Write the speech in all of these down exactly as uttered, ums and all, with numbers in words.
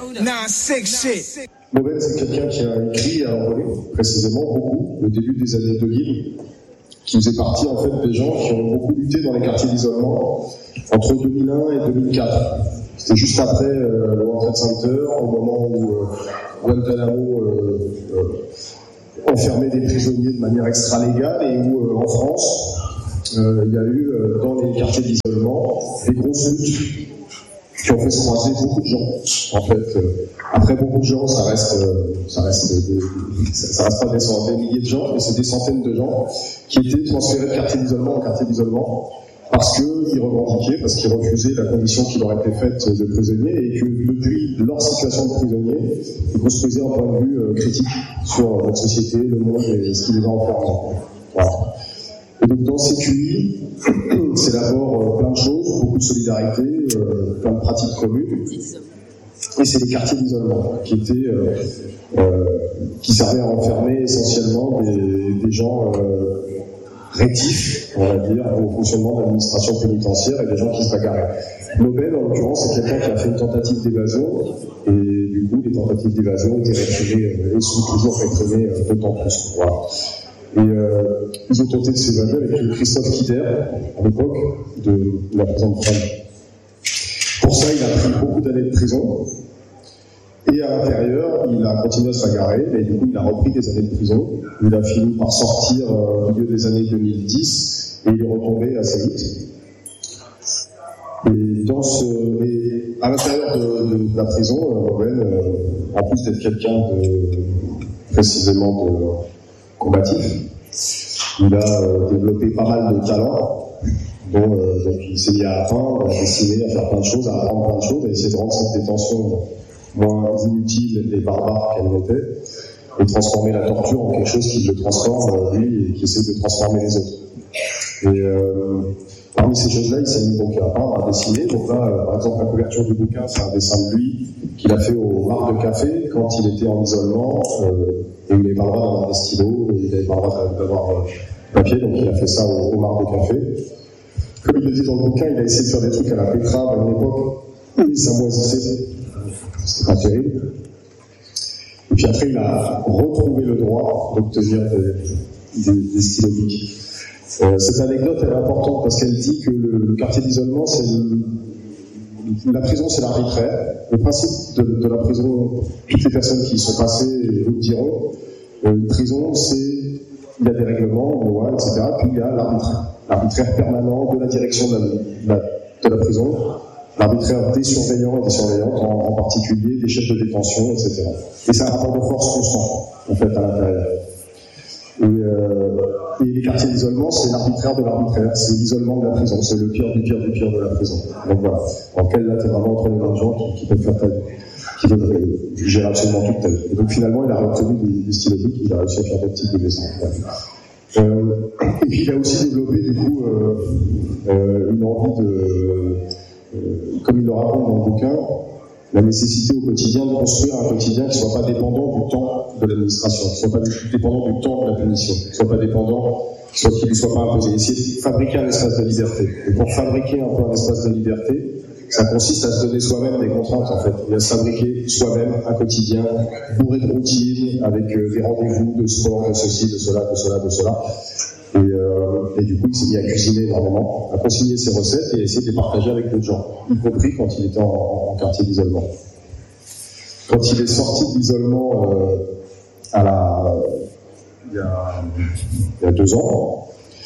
nine six shit. Mauvaine, c'est quelqu'un qui a écrit et a envolé, précisément, beaucoup, au début des années deux mille, qui faisait partie, en fait, des gens qui ont beaucoup lutté dans les quartiers d'isolement entre deux mille un et deux mille quatre. C'était juste après euh, le World Trade Center, au moment où euh, Guantanamo euh, euh, enfermait des prisonniers de manière extra-légale et où, euh, en France, euh, il y a eu, euh, dans les quartiers d'isolement, des grosses luttes qui ont fait se croiser beaucoup de gens. En fait, euh, après beaucoup de gens, ça reste, euh, ça reste, des, ça reste pas des centaines, des milliers de gens, mais c'est des centaines de gens qui étaient transférés de quartier d'isolement en quartier d'isolement parce qu'ils revendiquaient, parce qu'ils refusaient la condition qui leur était faite de prisonniers et que depuis leur situation de prisonniers, ils construisaient un point de vue euh, critique sur notre société, le monde et ce qui les a enfermés. Voilà. Et donc dans C Q I, c'est d'abord euh, plein de choses, beaucoup de solidarité, euh, plein de pratiques communes. Et c'est les quartiers d'isolement qui étaient, euh, euh, qui servaient à enfermer essentiellement des, des gens euh, rétifs, on va dire, au fonctionnement de l'administration pénitentiaire et des gens qui se bagarraient. Nobel, en l'occurrence, c'est quelqu'un qui a fait une tentative d'évasion et du coup, les tentatives d'évasion étaient réprimées et sont toujours réprimées euh, d'autant plus. Voilà. Et euh, ils ont tenté de s'évader avec Christophe Kider, à l'époque, de la prison de Fresnes. Pour ça, il a pris beaucoup d'années de prison. Et à l'intérieur, il a continué à se bagarrer, mais du coup, il a repris des années de prison. Il a fini par sortir euh, au milieu des années deux mille dix, et il est retombé assez vite. Et, dans ce, et à l'intérieur de, de, de la prison, euh, Robin, euh, en plus d'être quelqu'un de précisément de combatif, il a euh, développé pas mal de talents. Bon, euh, donc il s'est mis à apprendre, à dessiner, à faire plein de choses, à apprendre plein de choses, à essayer de rendre cette détention moins inutile et barbare qu'elle n'était, et transformer la torture en quelque chose qui le transforme, lui, et qui essaie de transformer les autres. Et euh, parmi ces choses-là, il s'est mis donc à peindre, à dessiner. Donc là, euh, par exemple, la couverture du bouquin, c'est un dessin de lui qu'il a fait au Mar de Café quand il était en isolement, euh, et il n'avait pas le droit d'avoir des stylos, et il n'avait pas le droit d'avoir euh, papier, donc il a fait ça au, au Mar de Café. Comme il le dit dans le bouquin, il a essayé de faire des trucs à la Pétrave à une époque où ça moisissait. C'était pas terrible. Et puis après, il a retrouvé le droit d'obtenir des, des, des stylos bics. Euh, cette anecdote elle est importante parce qu'elle dit que le, le quartier d'isolement, c'est le, la prison, c'est l'arbitraire. Le principe de, de la prison, toutes les personnes qui y sont passées vous le diront, euh, une prison, c'est il y a des règlements, des lois, et cetera. Puis il y a l'arbitraire. L'arbitraire permanent de la direction de la, de la prison, l'arbitraire des surveillants et des surveillantes, en, en particulier des chefs de détention, et cetera. Et c'est un rapport de force constant, en fait, à l'intérieur. Et, euh, et les quartiers d'isolement, c'est l'arbitraire de l'arbitraire, c'est l'isolement de la prison, c'est le pire du pire du pire de la prison. Donc voilà, en quel là, t'es vraiment entre les mains de gens qui, qui peuvent faire ta vie, qui peuvent euh, gérer absolument toute ta vie. Et donc finalement, il a retenu des, des stylos bics, il a réussi à faire des types de dessins. Voilà. Euh, et puis il a aussi développé du coup euh, euh, une envie de, euh, comme il le raconte dans le bouquin, la nécessité au quotidien de construire un quotidien qui ne soit pas dépendant du temps de l'administration, qui ne soit pas dépendant du temps de la punition, qui ne soit pas dépendant, qui ne lui soit pas imposé. Essayer de fabriquer un espace de liberté. Et pour fabriquer un peu un espace de liberté, ça consiste à se donner soi-même des contraintes, en fait. Il à se fabriquer soi-même un quotidien bourré de routines, avec euh, des rendez-vous de sport, de ceci, de cela, de cela, de cela. Et, euh, et du coup, il s'est mis à cuisiner énormément, à consigner ses recettes et à essayer de les partager avec d'autres gens, y compris quand il était en, en quartier d'isolement. Quand il est sorti de l'isolement euh, à la, il, y a, il y a deux ans,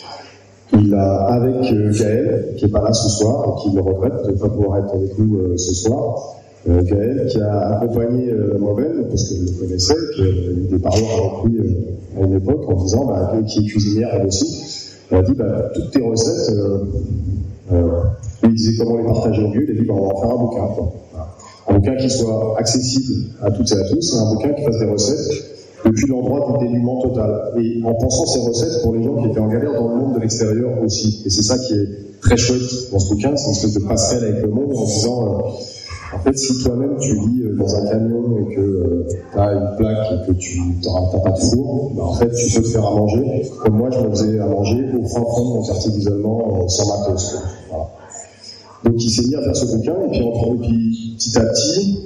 il a, avec euh, Gaël, qui n'est pas là ce soir et qui le regrette de ne pas pouvoir être avec nous euh, ce soir, euh, Gaël qui a accompagné euh, Mauvel, parce que je le connaissais, qui a eu des paroles avec lui euh, à une époque, en disant, bah, qui est cuisinière elle aussi, elle a dit, bah, toutes tes recettes, euh, euh, il disait comment les partager au mieux, il a dit, bah, on va en faire un bouquin, quoi. Voilà. Un bouquin qui soit accessible à toutes et à tous, et un bouquin qui fasse des recettes depuis l'endroit du dénuement total. Et en pensant ces recettes pour les gens qui étaient en galère dans le monde de l'extérieur aussi. Et c'est ça qui est très chouette dans ce bouquin, c'est une espèce de passerelle avec le monde en disant, euh, en fait, si toi-même tu vis euh, dans un camion et que euh, tu as une plaque et que tu n'as pas de four, bah, en fait, tu peux te faire à manger. Comme moi, je me faisais à manger au fin fond de mon quartier d'isolement euh, sans matos. Voilà. Donc il s'est mis à faire ce bouquin, et puis, entre, et puis petit à petit,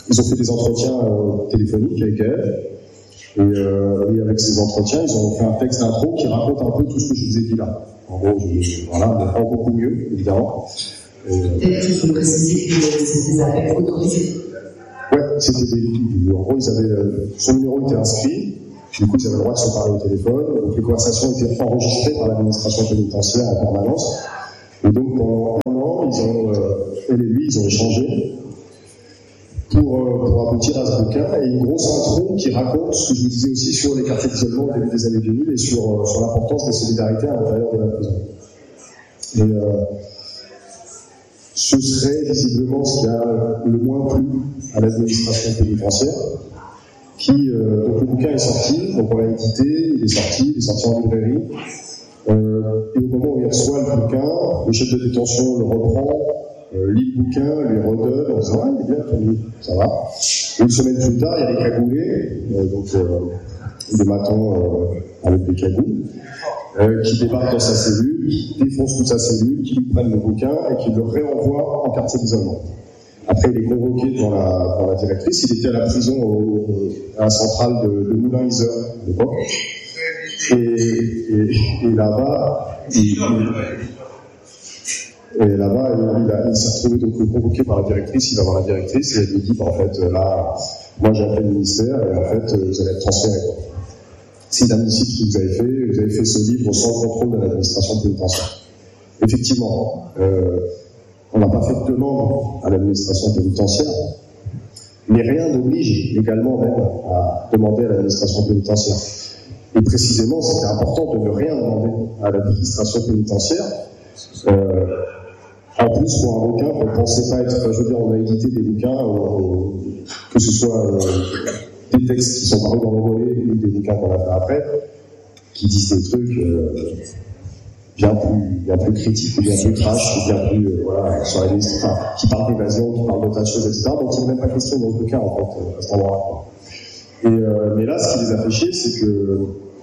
ils ont fait des entretiens euh, téléphoniques avec elle. Et, euh, et avec ces entretiens, ils ont fait un texte d'intro qui raconte un peu tout ce que je vous ai dit là. En gros, je, voilà, mais pas beaucoup mieux, évidemment. Peut-être qu'il faut préciser que c'était des appels autorisés. Ouais, c'était des. En gros, ils avaient, son numéro était inscrit, du coup, ils avaient le droit de se parler au téléphone, donc les conversations étaient enregistrées par l'administration pénitentiaire en permanence. Et donc, pendant un an, ils ont, euh, elle et lui, ils ont échangé pour, euh, pour aboutir à ce bouquin, et une grosse intro qui raconte ce que je vous disais aussi sur les quartiers d'isolement au début des années deux mille et sur, euh, sur l'importance des solidarités à l'intérieur de la prison. Et euh, ce serait visiblement ce qui a le moins plu à l'administration pénitentiaire, qui, euh, donc le bouquin est sorti, donc on l'a édité, il est sorti, il est sorti en librairie, euh, et au moment où il reçoit le bouquin, le chef de détention le reprend, euh, lit le bouquin, lui redonne, en disant « Ah, il est bien, ton livre, ça va ». Une semaine plus tard, il y a des cagoulés, euh, donc euh, des matons euh, avec des cagoules, euh, qui débarquent dans sa cellule, qui défoncent toute sa cellule, qui lui prennent le bouquin et qui le réenvoient en quartier d'isolement. Après, il est convoqué devant la, dans la directrice. Il était à la prison, au, à la centrale de, de Moulin-Isère à l'époque. Et, et, et là-bas, il, et là-bas, il, il, a, il s'est retrouvé donc convoqué par la directrice. Il va voir la directrice et elle lui dit, bah, en fait, là, moi j'ai appelé le ministère et en fait, vous allez être transféré. C'est inadmissible ce que vous avez fait. Vous avez fait ce livre sans le contrôle de l'administration pénitentiaire. Effectivement, euh, on n'a pas fait de demande à l'administration pénitentiaire, mais rien n'oblige légalement même à demander à l'administration pénitentiaire. Et précisément, c'était important de ne rien demander à l'administration pénitentiaire. Euh, en plus, pour un bouquin qu'on ne pensait pas être... Enfin, je veux dire, on a édité des bouquins, euh, que ce soit euh, des textes qui sont parus dans le volet ou des bouquins qu'on a fait après, qui disent des trucs... Euh, bien plus, bien plus critique, ou bien plus trash, ou bien plus, euh, voilà, sur la liste, enfin, qui parle d'évasion, qui parle de tas de choses, et cetera. Donc, il n'est même pas question dans le bouquin, en fait, à cet endroit-là. Et, euh, mais là, ce qui les a fait chier, c'est que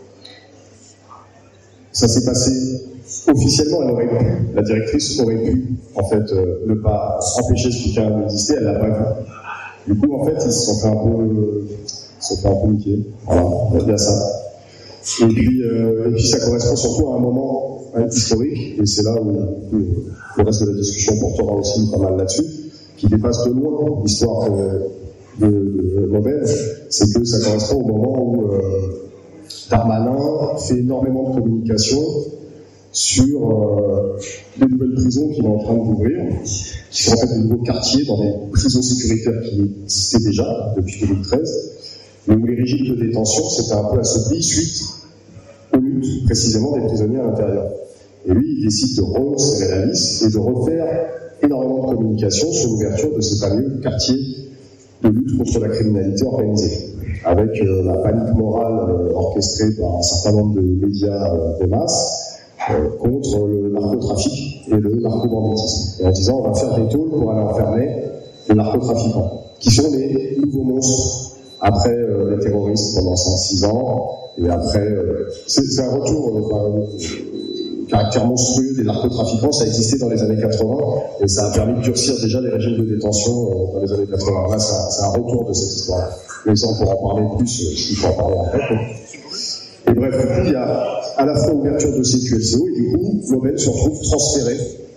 ça s'est passé officiellement, elle aurait pu, la directrice aurait pu, en fait, euh, ne pas empêcher ce bouquin d'exister, elle l'a pas vu. Du coup, en fait, ils se sont fait un peu, ils se sont fait un peu niquer. Voilà, on va dire ça. Et puis, euh, et puis, ça correspond surtout à un moment historique, et c'est là où, où le reste de la discussion portera aussi pas mal là-dessus, qui dépasse de loin l'histoire de, de, de Nobel, c'est que ça correspond au moment où euh, Darmanin fait énormément de communication sur euh, les nouvelles prisons qu'il est en train d'ouvrir, qui sont en fait de nouveaux quartiers dans des prisons sécuritaires qui existaient déjà depuis deux mille treize, mais où les régimes de détention s'étaient un peu assouplis suite aux luttes précisément des prisonniers à l'intérieur. Et lui, il décide de resserrer la vis et de refaire énormément de communication sur l'ouverture de ces fameux quartiers de lutte contre la criminalité organisée, avec euh, la panique morale euh, orchestrée par un certain nombre de médias euh, de masse euh, contre le narcotrafic et le narcobanditisme. Et en disant, on va faire des tôles pour aller enfermer les narcotrafiquants, qui sont les nouveaux monstres après euh, les terroristes pendant cinq six ans, et après, euh, c'est, c'est un retour, euh, enfin, caractère monstrueux des narcotrafiquants, ça existait dans les années quatre-vingts, et ça a permis de durcir déjà les régimes de détention euh, dans les années quatre-vingts. Là, c'est un, c'est un retour de cette histoire. Mais ça, on pourra en parler plus, euh, s'il faut en parler après. Et bref, du coup, il y a à la fois ouverture de C Q L C O, et du coup, Nobel se retrouve transféré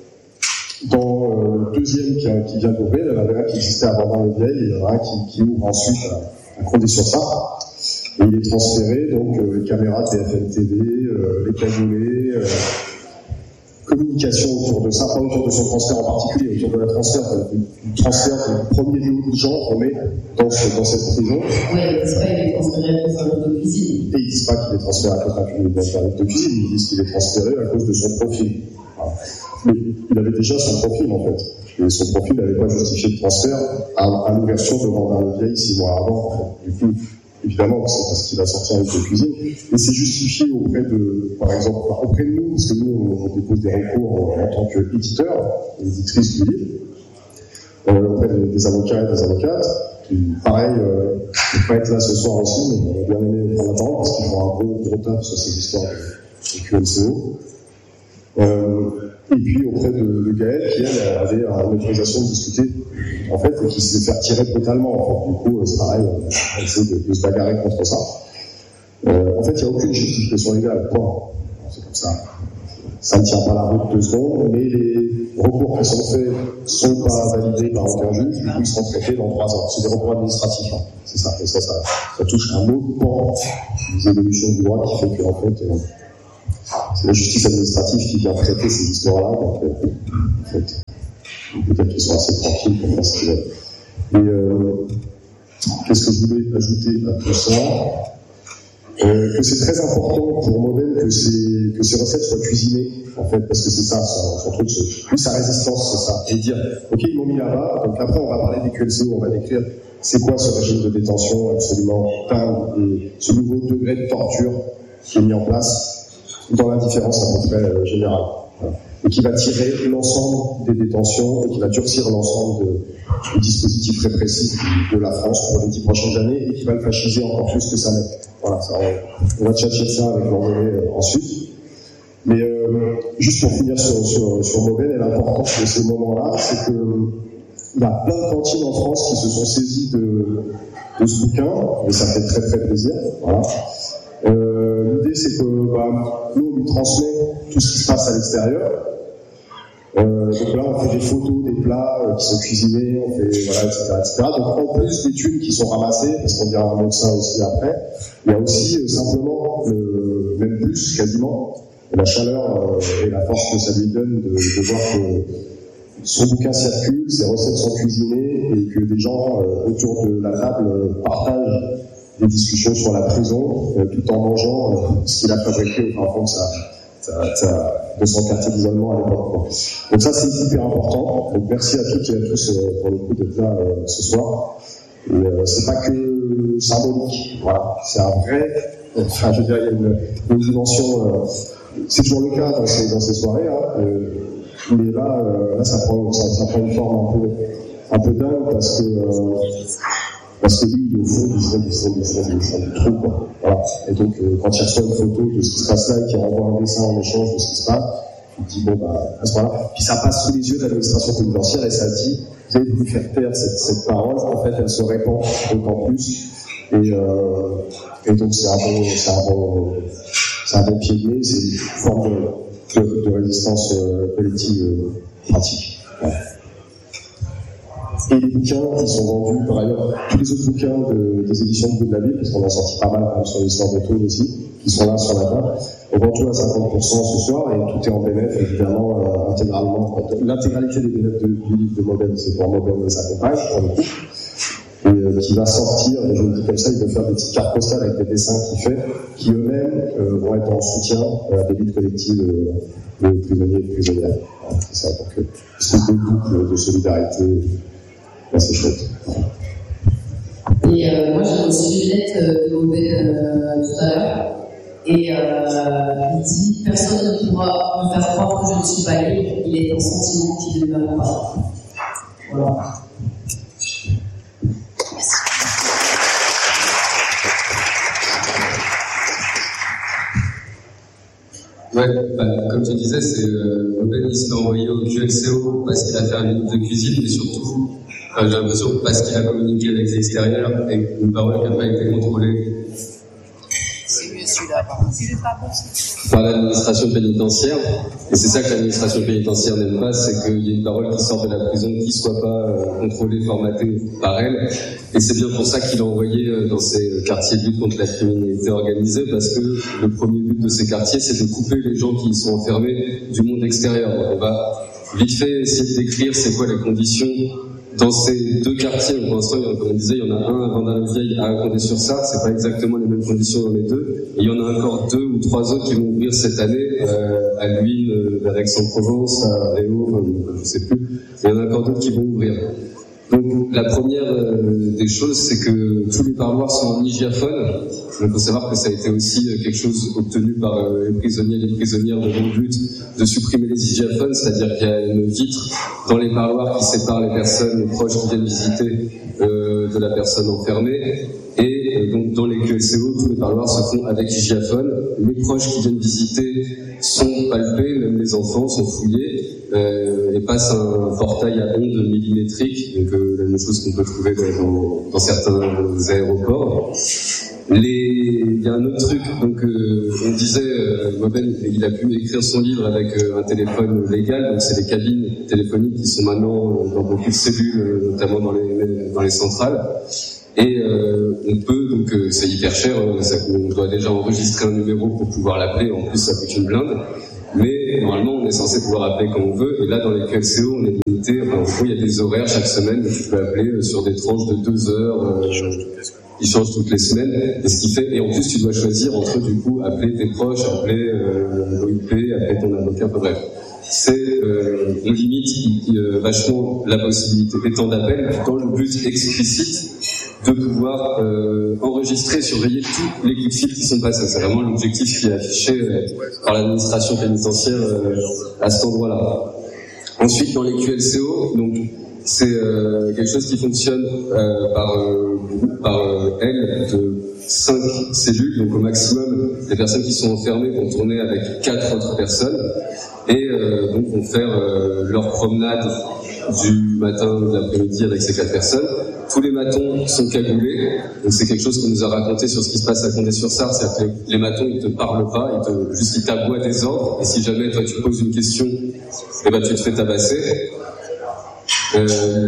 dans euh, le deuxième qui, qui vient d'ouvrir. Il y en avait un qui existait à Vendin-le-Vieil, et il y en a un qui, qui ouvre ensuite à, à Condé-sur-Sarthe. Et il est transféré, donc euh, les caméras de B F M T V, euh, les cagoulés, euh, communication autour de ça, pas autour de son transfert en particulier, autour de la transfert, du transfert du premier lot de gens qu'on met dans, ce, dans cette prison. Oui, ils disent pas qu'il est transféré à cause d'un lot de cuisine. Et ils disent pas qu'il est transféré à cause d'un lot de cuisine, ils disent qu'il est transféré à cause de son profil. Voilà. Mais il avait déjà son profil en fait. Et son profil n'avait pas justifié le transfert à, à l'ouverture de Vendin-le-Vieil six mois avant. En fait. Du coup, évidemment, c'est parce qu'il a sorti un livre de cuisine, et c'est justifié auprès de, par exemple, auprès de nous, parce que nous, on dépose des recours en tant qu'éditeur, éditrice du livre, euh, auprès des, des avocats et des avocates, qui, pareil, euh, ils ne peuvent pas être là ce soir aussi, mais on a bien aimé prendre la parole, parce qu'ils font un gros, gros taf sur ces histoires de, de Q L C O. Euh, et puis auprès de, de Gaël, qui elle avait une autorisation de discuter en fait, et qui s'est fait tirer brutalement. En fait. Du coup, c'est pareil, on essaie de, de se bagarrer contre ça. Euh, en fait, il n'y a aucune justification légale, point. C'est comme ça. Ça ne tient pas la route deux secondes, mais les recours qui sont faits ne sont pas validés par aucun juge, du coup ils seront traités dans trois ans. C'est des recours administratifs, hein. C'est ça. Et ça, ça, ça touche un autre pan des évolutions du droit qui fait qu'en fait, euh, c'est la justice administrative qui vient traiter ces histoires-là, donc euh, en fait, peut-être qu'ils sont assez tranquilles pour faire ce qu'ils veulent. Et euh, qu'est-ce que je voulais ajouter à tout ça? Euh, que c'est très important pour Mauvaine que ces, que ces recettes soient cuisinées, en fait, parce que c'est ça, son, son truc, c'est, plus sa résistance, c'est ça. Et dire, ok, ils m'ont mis là-bas, donc après on va parler des Q L C O, on va décrire c'est quoi ce régime de détention absolument dingue, et ce nouveau degré de torture qui est mis en place dans l'indifférence à peu près euh, générale. Voilà. Et qui va tirer l'ensemble des détentions et qui va durcir l'ensemble de, du dispositif répressif de la France pour les dix prochaines années et qui va le fasciser encore plus que ça n'est. Voilà, ça, on, on va tchatcher ça avec l'anglais euh, ensuite. Mais euh, juste pour finir sur, sur, sur Mauvaine et l'importance de ces moments-là, c'est que il y a plein de cantines en France qui se sont saisies de, de ce bouquin, et ça fait très très plaisir. Voilà. Euh, l'idée c'est que bah, nous on lui transmet tout ce qui se passe à l'extérieur. Euh, donc là on fait des photos des plats euh, qui sont cuisinés, on fait voilà, et cetera, et cetera. Donc en plus des thunes qui sont ramassées, parce qu'on dira un mot de ça aussi après, il y a aussi euh, simplement le, même plus quasiment la chaleur euh, et la force que ça lui donne de, de voir que son bouquin circule, ses recettes sont cuisinées et que des gens euh, autour de la table euh, partagent des discussions sur la prison euh, tout en mangeant euh, ce qu'il a fabriqué au fond de sa, sa, sa, de son quartier d'isolement à l'époque. Donc ça c'est hyper important. Donc merci à toutes et à tous euh, pour le coup d'être là euh, ce soir. Et euh, c'est pas que symbolique, voilà, c'est un vrai. Enfin, je veux dire, il y a une, une dimension. Euh, c'est toujours le cas dans ces, dans ces soirées, hein, euh, mais là, euh, là ça, prend, ça, ça prend une forme un peu, un peu dingue parce que. Euh, Parce que lui, au fond, il fait du fond, du fond, du fond, du trou, quoi. Voilà. Et donc, euh, quand il reçoit une photo de ce qui se passe là et qu'il renvoie un dessin en échange de ce qui se passe, il dit, bon, bah, à ce moment-là. Puis ça passe sous les yeux de l'administration pénitentiaire et ça dit, vous avez voulu faire taire cette, cette parole, en fait, elle se répand d'autant plus. Et, euh, et donc, c'est un bon, c'est un bon, c'est un bon pied de nez, c'est une forme de, de, de résistance euh, collective euh, pratique. Voilà. Et les bouquins qui sont vendus, par ailleurs, tous les autres bouquins de, des éditions de Bout de la Ville, parce qu'on a sorti pas mal quand même sur l'histoire de Thônes aussi, qui sont là sur la table, on vend tout à cinquante pour cent ce soir, et tout est en bénéfice, évidemment, euh, intégralement. L'intégralité des bénéfices de, du livre de Mauvaine, c'est pour Mauvaine et sa compagne, pour le coup, et euh, qui va sortir, et je le dis comme ça, il va faire des petites cartes postales avec des dessins qu'il fait, qui eux-mêmes euh, vont être en soutien à des luttes collectives euh, de prisonniers et de prisonnières. Voilà, c'est ça, donc euh, c'est deux boucles de solidarité. Là, c'est chouette. Et euh, moi, j'ai reçu une lettre de Mauvaine euh, tout à l'heure. Et euh, il dit « Personne ne pourra me faire croire que je ne suis pas libre. Il est un sentiment qui ne me va pas. » Voilà. Ouais, bah, comme tu disais, c'est euh, Mauvaine, il se fait envoyer au Q L C O parce qu'il a fait un livre de cuisine, mais surtout, enfin, j'ai l'impression, parce qu'il a communiqué avec l'extérieur et une parole qui n'a pas été contrôlée par l'administration pénitentiaire. Et c'est ça que l'administration pénitentiaire n'aime pas, c'est qu'il y a une parole qui sort de la prison qui ne soit pas euh, contrôlée, formatée par elle. Et c'est bien pour ça qu'il a envoyé euh, dans ces quartiers de lutte contre la criminalité organisée, parce que le premier but de ces quartiers, c'est de couper les gens qui y sont enfermés du monde extérieur. Donc on va vite fait essayer de décrire c'est quoi les conditions dans ces deux quartiers. Pour l'instant, comme on disait, il y en a un à Vendin-le-Vieil, à Condé-sur-Sarthe. C'est pas exactement les mêmes conditions dans les deux. Et il y en a encore deux ou trois autres qui vont ouvrir cette année, euh, à Luynes, euh, vers Aix-en-Provence, à Réau, enfin, je sais plus. Et il y en a encore d'autres qui vont ouvrir. Donc, la première euh, des choses, c'est que tous les parloirs sont en hygiaphone. Il faut savoir que ça a été aussi euh, quelque chose obtenu par euh, les prisonniers et les prisonnières de longue lutte, de supprimer les hygiaphones, c'est-à-dire qu'il y a une vitre dans les parloirs qui sépare les personnes, les proches qui viennent visiter euh, de la personne enfermée. Et euh, donc, dans les Q L C O, tous les parloirs se font avec hygiaphone. Les proches qui viennent visiter sont palpés, même les enfants sont fouillés. euh, et passe un portail à ondes millimétriques, donc euh, la même chose qu'on peut trouver dans, dans certains aéroports. Les... Il y a un autre truc, donc euh, on disait, euh, Moben, il a pu écrire son livre avec euh, un téléphone légal, donc c'est les cabines téléphoniques qui sont maintenant dans beaucoup de cellules, notamment dans les, dans les centrales. Et euh, on peut, donc euh, c'est hyper cher, hein, ça, on doit déjà enregistrer un numéro pour pouvoir l'appeler, en plus ça coûte une blinde. Mais normalement on est censé pouvoir appeler quand on veut, et là dans les Q L C O on est limité, enfin, en gros il y a des horaires chaque semaine où tu peux appeler euh, sur des tranches de deux heures, euh, qui changent toutes les semaines, et ce qui fait, et en plus tu dois choisir entre du coup appeler tes proches, appeler euh, l'O I P, appeler ton avocat, enfin bref. C'est, euh, on limite euh, vachement la possibilité des temps d'appel dans le but explicite de pouvoir euh, enregistrer, surveiller tous les coups de fil qui sont passés. C'est vraiment l'objectif qui est affiché euh, par l'administration pénitentiaire euh, à cet endroit-là. Ensuite, dans les Q L C O, donc c'est euh, quelque chose qui fonctionne euh, par euh, par euh, aile de cinq cellules, donc au maximum, les personnes qui sont enfermées vont tourner avec quatre autres personnes et euh, donc vont faire euh, leur promenade du matin ou de l'après-midi avec ces quatre personnes. Tous les matons sont cagoulés, donc c'est quelque chose qu'on nous a raconté sur ce qui se passe à Condé-sur-Sarthe, c'est que les matons ils te parlent pas, ils te juste ils t'aboient des ordres, et si jamais toi tu poses une question, eh ben tu te fais tabasser. Euh,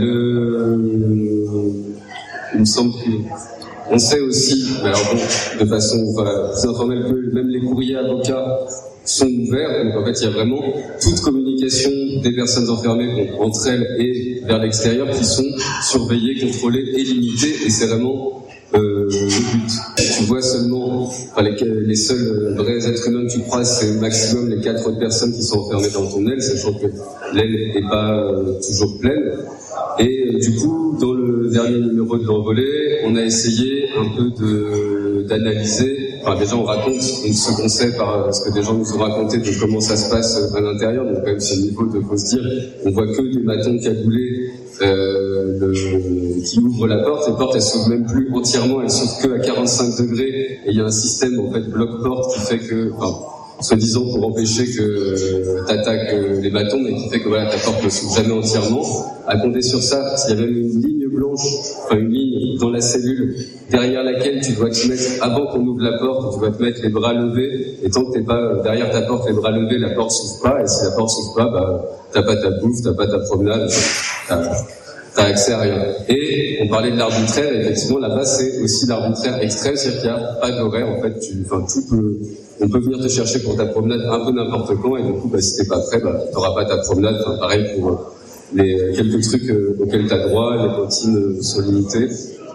le... Il me semble que on sait aussi, alors bon, de façon voilà, plus informelle que même les courriers avocats sont ouverts, donc en fait il y a vraiment toute communication des personnes enfermées donc, entre elles et vers l'extérieur qui sont surveillées, contrôlées et limitées, et c'est vraiment euh, le but. Tu vois seulement, enfin, les, les seuls vrais êtres humains que tu croises, c'est au maximum les quatre autres personnes qui sont enfermées dans ton aile, sachant que l'aile n'est pas euh, toujours pleine. Et euh, du coup, dans le dernier numéro de l'Envolée, on a essayé un peu de, d'analyser, enfin déjà on raconte ce qu'on sait par ce que des gens nous ont raconté de comment ça se passe à l'intérieur, donc quand même c'est le niveau de, faut se dire, on voit que des matons cagoulés euh, le, qui ouvrent la porte, les portes elles s'ouvrent même plus entièrement, elles s'ouvrent que à quarante-cinq degrés, et il y a un système en fait bloc-porte qui fait que, enfin, soi-disant pour empêcher que euh, t'attaques euh, les bâtons, mais qui fait que voilà, ta porte ne s'ouvre jamais entièrement. À Condé-sur-Sarthe, il y avait une ligne blanche, enfin une ligne dans la cellule derrière laquelle tu dois te mettre, avant qu'on ouvre la porte, tu dois te mettre les bras levés, et tant que t'es pas derrière ta porte, les bras levés, la porte s'ouvre pas, et si la porte s'ouvre pas, bah, t'as pas ta bouffe, t'as pas ta promenade, t'as, t'as accès à rien. Et on parlait de l'arbitraire, et effectivement là-bas c'est aussi l'arbitraire extrême, c'est-à-dire qu'il n'y a pas d'horaire, en fait, tu, enfin tout peut, on peut venir te chercher pour ta promenade un peu n'importe quand, et du coup, bah, si t'es pas prêt, bah, t'auras pas ta promenade. Enfin, pareil pour euh, les quelques trucs euh, auxquels t'as droit, les cantines euh, sont limitées.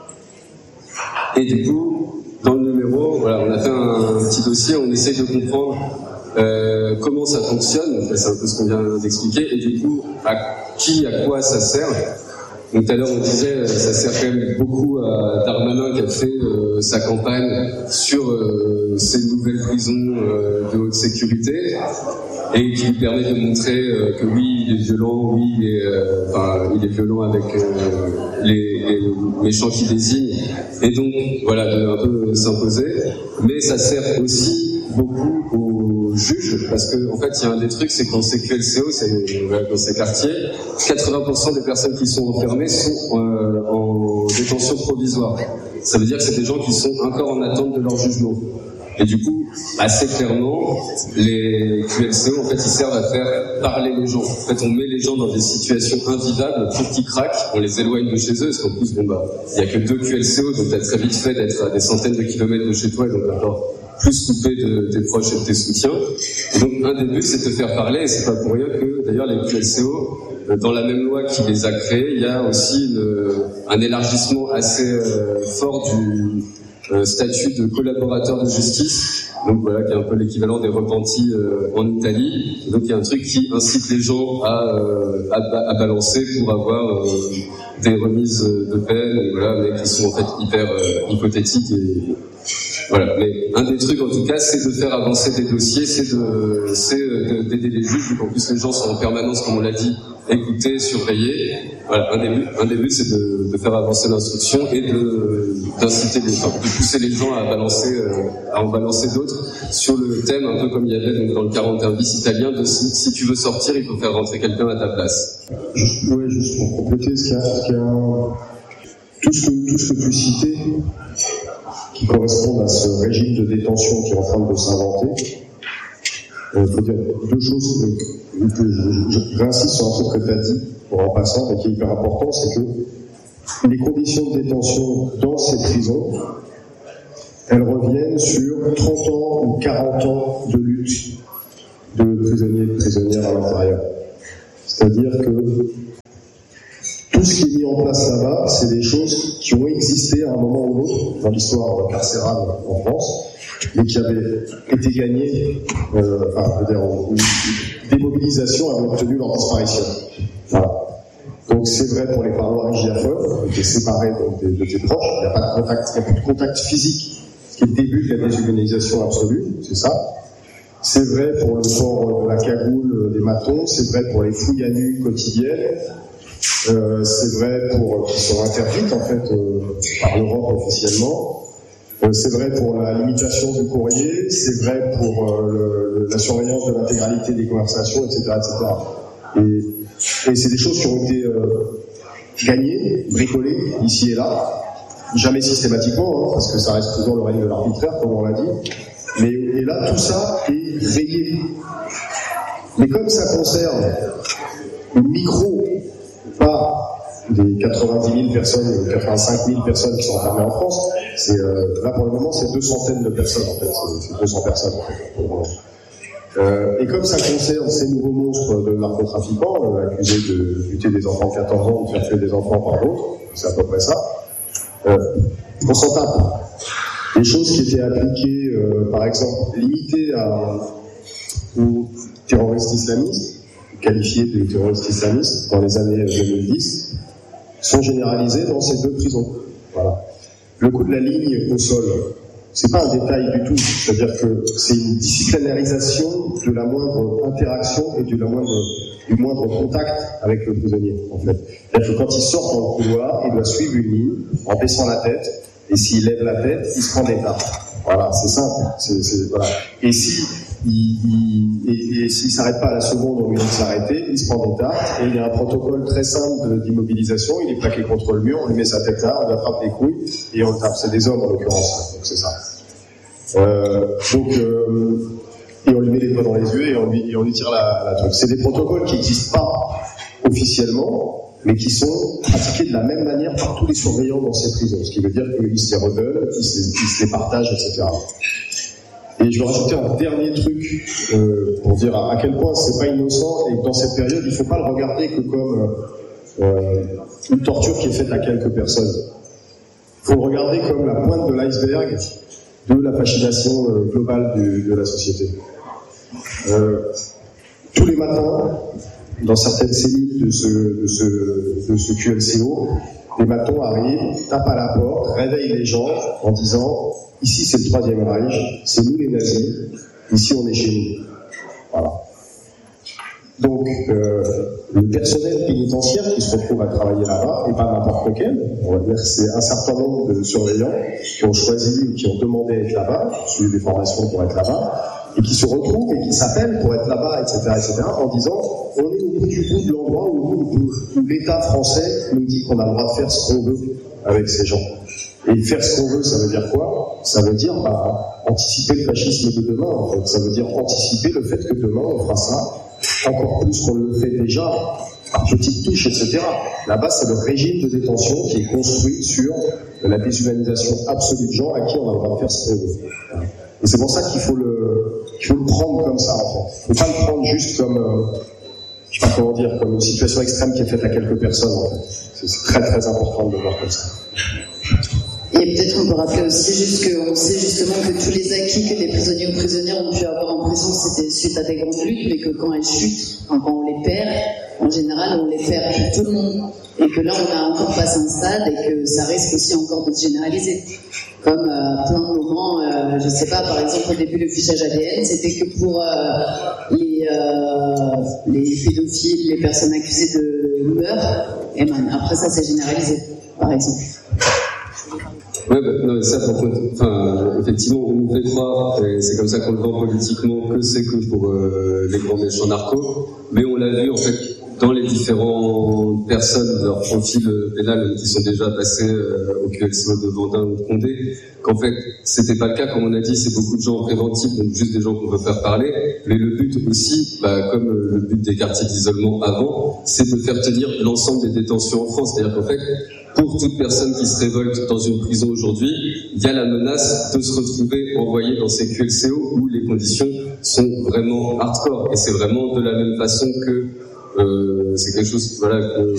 Et du coup, dans le numéro, voilà, on a fait un, un petit dossier, on essaye de comprendre euh, comment ça fonctionne. C'est un peu ce qu'on vient d'expliquer, et du coup, à qui, à quoi ça sert. Donc tout à l'heure on disait, ça sert quand même beaucoup à Darmanin qui a fait euh, sa campagne sur euh, ces nouvelles prisons euh, de haute sécurité, et qui lui permet de montrer euh, que oui, il est violent, oui, il est, euh, enfin, il est violent avec euh, les, les méchants qu'il désigne, et donc voilà, de un peu s'imposer. Mais ça sert aussi beaucoup aux juges, parce que en fait il y a un des trucs, c'est que dans ces Q L C O, c'est, voilà, dans ces quartiers, quatre-vingts pour cent des personnes qui sont enfermées sont euh, en détention provisoire. Ça veut dire que c'est des gens qui sont encore en attente de leur jugement. Et du coup, assez clairement, les Q L C O, en fait, ils servent à faire parler les gens. En fait, on met les gens dans des situations invivables pour qu'ils craquent, on les éloigne de chez eux, parce qu'en plus, bon bah, il y a que deux Q L C O, donc t'as très vite fait d'être à des centaines de kilomètres de chez toi, et donc encore plus coupé de tes proches et de tes soutiens. Et donc, un des buts, c'est de te faire parler, et c'est pas pour rien que, d'ailleurs, les Q L C O, dans la même loi qui les a créés, il y a aussi une, un élargissement assez euh, fort du euh, statut de collaborateur de justice, donc voilà, qui est un peu l'équivalent des repentis euh, en Italie. Et donc il y a un truc qui incite les gens à, euh, à, à balancer pour avoir euh, des remises de peine, et voilà, mais qui sont en fait hyper euh, hypothétiques. Et voilà. Mais un des trucs en tout cas, c'est de faire avancer des dossiers, c'est de, c'est de, d'aider les juges, vu qu'en plus les gens sont en permanence, comme on l'a dit, écoutés, surveillés. voilà, un des buts, un des buts, c'est de, de faire avancer l'instruction et de, d'inciter les, enfin, de pousser les gens à balancer, euh, à en balancer d'autres sur le thème, un peu comme il y avait donc, dans le quarante et un bis italien, de si, si tu veux sortir, il faut faire rentrer quelqu'un à ta place. Juste, ouais, juste pour compléter, ce qu'il y a, ce qu'il y a tout ce que, tout ce que tu citais, qui correspondent à ce régime de détention qui est en train de s'inventer. Il euh, faut dire deux choses que, que je, je, j'insiste sur un truc que tu as dit en passant, mais qui est hyper important, c'est que les conditions de détention dans ces prisons, elles reviennent sur trente ans ou quarante ans de lutte de prisonniers et de prisonnières à l'intérieur. C'est-à-dire que tout ce qui est mis en place là-bas, c'est des choses qui ont existé à un moment ou l'autre dans l'histoire carcérale en France, mais qui avaient été gagnées, euh, enfin, je veux dire, des mobilisations avaient obtenu leur disparition. Voilà. Donc c'est vrai pour les parloirs I G F E, qui est séparé donc, de, de tes proches, il n'y a pas de contact, il n'y a plus de contact physique, ce qui est le début de la déshumanisation absolue, c'est ça. C'est vrai pour le port de la cagoule des matons, c'est vrai pour les fouilles à nu quotidiennes. Euh, c'est vrai pour qui sont interdites en fait euh, par l'Europe officiellement. Euh, c'est vrai pour la limitation du courrier. C'est vrai pour euh, le, la surveillance de l'intégralité des conversations, et cetera, et cetera. Et, et c'est des choses qui ont été euh, gagnées, bricolées ici et là, jamais systématiquement, hein, parce que ça reste toujours le règne de l'arbitraire, comme on l'a dit. Mais et là, tout ça est rayé. Mais comme ça concerne une micro pas des quatre-vingt-dix mille personnes, quatre-vingt-cinq mille personnes qui sont enfermées en France, c'est, euh, là pour le moment c'est deux centaines de personnes en fait, c'est, c'est deux cents personnes en fait, pour le moment. Euh, et comme ça concerne ces nouveaux monstres de narcotrafiquants, euh, accusés de buter des enfants de quatorze ans ou de faire tuer des enfants par d'autres, c'est à peu près ça, euh, on s'en tape. Les choses qui étaient appliquées, euh, par exemple, limitées à, aux terroristes islamistes, qualifiés de terroristes islamistes dans les années deux mille dix, sont généralisés dans ces deux prisons. Voilà. Le coup de la ligne au sol, c'est pas un détail du tout, c'est-à-dire que c'est une disciplinarisation de la moindre interaction et de la moindre, du moindre contact avec le prisonnier, en fait. C'est-à-dire que quand il sort dans le couloir, il doit suivre une ligne en baissant la tête, et s'il lève la tête, il se prend des tartes. Voilà, c'est simple. C'est, c'est, voilà. Et si il, il, et, et s'il s'arrête pas à la seconde, on lui dit de s'arrêter, il se prend des tartes, et il y a un protocole très simple de, d'immobilisation, il est plaqué contre le mur, on lui met sa tête là, on lui attrape les couilles, et on le tape. C'est des hommes en l'occurrence, donc c'est ça. Euh, donc, euh, et on lui met les doigts dans les yeux, et on lui, et on lui tire la, la truc. C'est des protocoles qui n'existent pas officiellement, mais qui sont pratiqués de la même manière par tous les surveillants dans ces prisons, ce qui veut dire qu'ils se les redonnent, ils se, ils se les partagent, et cetera. Et je vais rajouter un dernier truc euh, pour dire à, à quel point c'est pas innocent et que dans cette période, il faut pas le regarder que comme euh, une torture qui est faite à quelques personnes. Il faut le regarder comme la pointe de l'iceberg de la fascination euh, globale du, de la société. Euh, tous les matins, dans certaines cellules de ce, de ce, de ce Q L C O, les matons arrivent, tapent à la porte, réveillent les gens en disant « Ici c'est le Troisième Reich, c'est nous les nazis, ici on est chez nous. » Voilà. Donc, euh, le personnel pénitentiaire qui se retrouve à travailler là-bas, et pas n'importe lequel, on va dire que c'est un certain nombre de surveillants qui ont choisi ou qui ont demandé à être là-bas, suivi des formations pour être là-bas, et qui se retrouvent et qui s'appellent pour être là-bas, et cetera, et cetera, en disant on est au bout du bout de l'endroit où, où, où l'État français nous dit qu'on a le droit de faire ce qu'on veut avec ces gens. Et faire ce qu'on veut, ça veut dire quoi? Ça veut dire bah, anticiper le fascisme de demain, en fait. Ça veut dire anticiper le fait que demain on fera ça encore plus qu'on le fait déjà, par petites touches, et cetera. Là-bas, c'est le régime de détention qui est construit sur la déshumanisation absolue de gens à qui on a le droit de faire ce qu'on veut. Et c'est pour ça qu'il faut le, qu'il faut le prendre comme ça, en fait. Il ne faut pas le prendre juste comme, euh, je sais pas comment dire, comme une situation extrême qui est faite à quelques personnes, en fait. C'est, c'est très très important de le voir comme ça. Et peut-être on peut rappeler aussi juste qu'on sait justement que tous les acquis que les prisonniers ou prisonnières ont pu avoir en prison, c'était suite à des grandes luttes, mais que quand elles chutent, enfin, quand on les perd, en général, on les perd pour tout le monde. Et que là, on a encore passé un stade et que ça risque aussi encore de se généraliser. Comme euh, plein de moments, euh, je sais pas, par exemple, au début, le fichage A D N, c'était que pour euh, les, euh, les pédophiles, les personnes accusées de meurtre, émane. Après ça, c'est généralisé, par exemple. Ouais, bah, non, ça, par contre, enfin, effectivement, on nous fait croire, et c'est comme ça qu'on le vend politiquement, que c'est que pour euh, les grands méchants narcos, mais on l'a vu, en fait, dans les différentes personnes, leur profil pénal qui sont déjà passés euh, au Q L C O de Vendin ou de Condé, qu'en fait, c'était pas le cas, comme on a dit, c'est beaucoup de gens préventifs, donc juste des gens qu'on veut faire parler, mais le but aussi, bah, comme le but des quartiers d'isolement avant, c'est de faire tenir l'ensemble des détentions en France, c'est-à-dire qu'en fait, pour toute personne qui se révolte dans une prison aujourd'hui, il y a la menace de se retrouver envoyé dans ces Q L C O où les conditions sont vraiment hardcore, et c'est vraiment de la même façon que Euh, c'est quelque chose, voilà, que